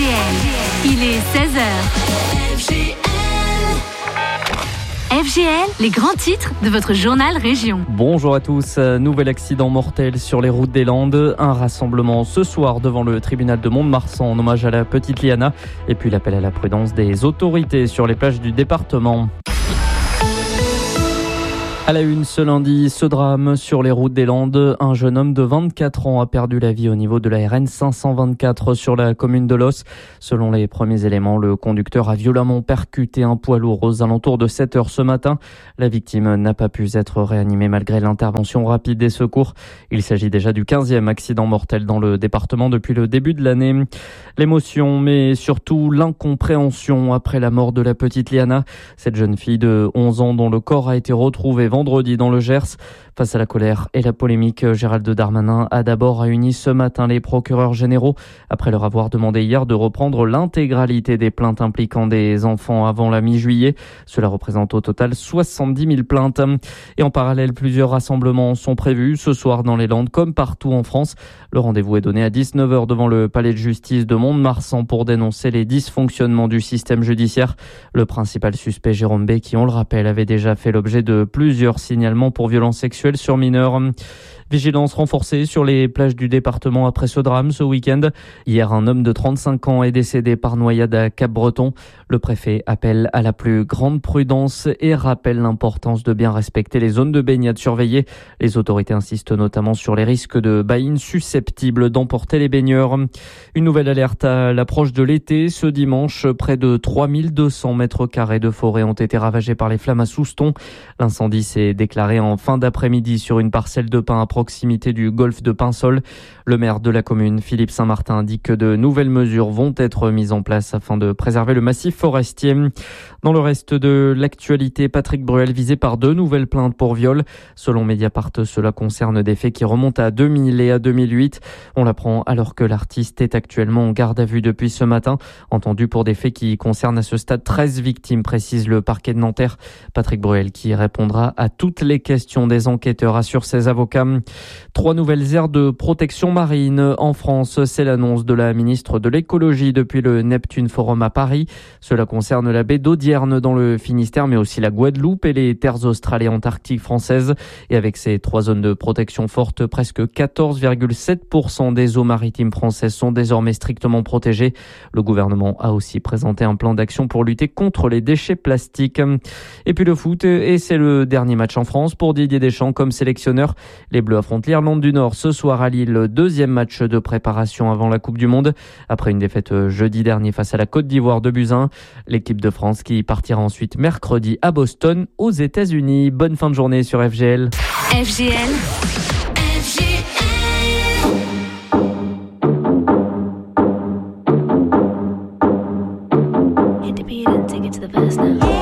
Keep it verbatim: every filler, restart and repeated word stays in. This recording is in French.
L, il est seize heures. F G L. F G L, les grands titres de votre journal Région. Bonjour à tous. Nouvel accident mortel sur les routes des Landes. Un rassemblement ce soir devant le tribunal de Mont-de-Marsan en hommage à la petite Liana. Et puis l'appel à la prudence des autorités sur les plages du département. À la une ce lundi, ce drame sur les routes des Landes. Un jeune homme de vingt-quatre ans a perdu la vie au niveau de la R N cinq cent vingt-quatre sur la commune de Los. Selon les premiers éléments, le conducteur a violemment percuté un poids lourd aux alentours de sept heures ce matin. La victime n'a pas pu être réanimée malgré l'intervention rapide des secours. Il s'agit déjà du quinzième accident mortel dans le département depuis le début de l'année. L'émotion, mais surtout l'incompréhension après la mort de la petite Liana. Cette jeune fille de onze ans dont le corps a été retrouvé vendredi dans le Gers. Face à la colère et la polémique, Gérald Darmanin a d'abord réuni ce matin les procureurs généraux après leur avoir demandé hier de reprendre l'intégralité des plaintes impliquant des enfants avant la mi-juillet. Cela représente au total soixante-dix mille plaintes. Et en parallèle, plusieurs rassemblements sont prévus ce soir dans les Landes comme partout en France. Le rendez-vous est donné à dix-neuf heures devant le palais de justice de Mont-de-Marsan pour dénoncer les dysfonctionnements du système judiciaire. Le principal suspect, Jérôme B, qui on le rappelle avait déjà fait l'objet de plusieurs signalements pour violences sexuelles sur mineurs. Vigilance renforcée sur les plages du département après ce drame ce week-end. Hier, un homme de trente-cinq ans est décédé par noyade à Cap-Breton. Le préfet appelle à la plus grande prudence et rappelle l'importance de bien respecter les zones de baignade surveillées. Les autorités insistent notamment sur les risques de baïnes susceptibles d'emporter les baigneurs. Une nouvelle alerte à l'approche de l'été. Ce dimanche, près de trois mille deux cents mètres carrés de forêt ont été ravagés par les flammes à Souston. L'incendie s'est déclaré en fin d'après-midi sur une parcelle de pin à proximité du golfe de Pinsol. Le maire de la commune, Philippe Saint-Martin, indique que de nouvelles mesures vont être mises en place afin de préserver le massif forestier. Dans le reste de l'actualité, Patrick Bruel visé par deux nouvelles plaintes pour viol. Selon Mediapart, cela concerne des faits qui remontent à deux mille et à deux mille huit. On l'apprend alors que l'artiste est actuellement en garde à vue depuis ce matin, entendu pour des faits qui concernent à ce stade treize victimes, précise le parquet de Nanterre. Patrick Bruel qui répondra à toutes les questions des enquêteurs, assure ses avocats. Trois nouvelles aires de protection marine en France, c'est l'annonce de la ministre de l'écologie depuis le Neptune Forum à Paris. Cela concerne la baie d'Audierne dans le Finistère, mais aussi la Guadeloupe et les terres australes et antarctiques françaises. Et avec ces trois zones de protection forte, presque quatorze virgule sept pour cent des eaux maritimes françaises sont désormais strictement protégées. Le gouvernement a aussi présenté un plan d'action pour lutter contre les déchets plastiques. Et puis le foot, et c'est le dernier match en France pour Didier Deschamps comme sélectionneur. Les Bleus affrontent l'Irlande du Nord ce soir à Lille, deuxième match de préparation avant la Coupe du Monde. Après une défaite jeudi dernier face à la Côte d'Ivoire de buts à un, l'équipe de France qui partira ensuite mercredi à Boston aux États-Unis. Bonne fin de journée sur F G L. F G L. F G L. Hit the beat and take it to the verse now.